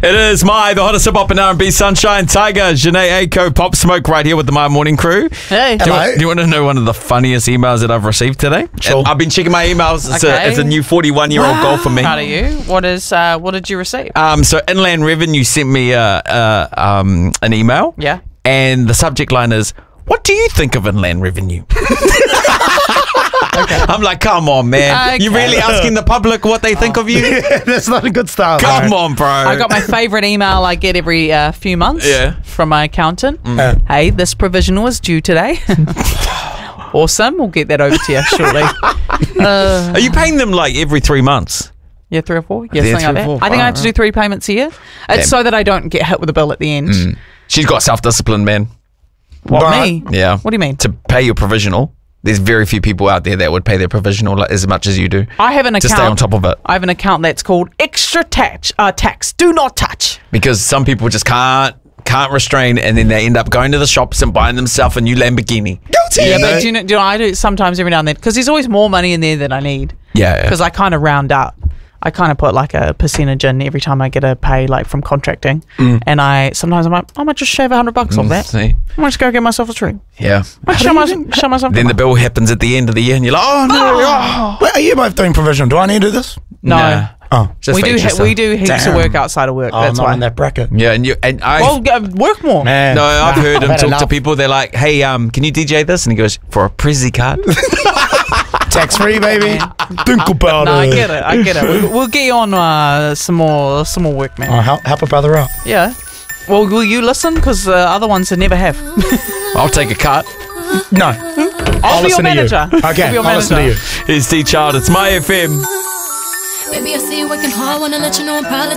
It is the hottest hip hop and R&B sunshine. Tiger, Janae Aiko, Pop Smoke right here with the My Morning Crew. Hey. Do you want to know one of the funniest emails that I've received today? Sure. I've been checking my emails. Okay. It's a new 41-year-old goal for me. Proud of you. What did you receive? So Inland Revenue sent me an email. Yeah. And the subject line is, what do you think of Inland Revenue? Okay. I'm like, come on, man. Okay. You really asking the public what they think of you? That's not a good start. Come on, bro. I got my favourite email I get every few months from my accountant. Hey, this provisional is due today. Awesome. We'll get that over to you shortly. Are you paying them like every 3 months? Yeah, 3 or 4. Yeah, Yeah, something 3 like or that. 4. I think I have to do 3 payments a year. It's so that I don't get hit with a bill at the end. She's got self-discipline, man. What, me? Yeah. What do you mean? To pay your provisional, there's very few people out there that would pay their provisional as much as you do. I have an account. To stay on top of it. I have an account that's called extra tax. Do not touch. Because some people just can't restrain, and then they end up going to the shops and buying themselves a new Lamborghini. Guilty. Yeah, but do you know, I do sometimes every now and then because there's always more money in there than I need. Yeah. Because I kind of round up. I kind of put like a percentage in every time I get a pay, like from contracting, and sometimes I'm like, I might just shave $100 off that. See? I might just go get myself a treat. Yeah. Show myself. Then the bill happens at the end of the year, and you're like, oh no. Wait, are you both doing provisional? Do I need to do this? No. Nah. Oh. Just We for do. extra We stuff. do heaps Damn. of work outside of work. Oh, That's I'm not why. in that bracket. Yeah, and I. Well, work more. Man. No, I've heard him had talk to enough. people. They're like, "Hey, can you DJ this?" And he goes, "For a Prezi card." Tax free, baby. Dinkle powder. No, I get it. We'll get you on some more work, man. Oh, help a brother out. Yeah. Well, will you listen? Because other ones that never have. I'll take a cut. No. I'll be your listen to you. manager. Okay, I'll be your I'll listen to manager. you. Here's D Child. It's my FM. Baby, I see you working hard, wanna let you know I'm proud of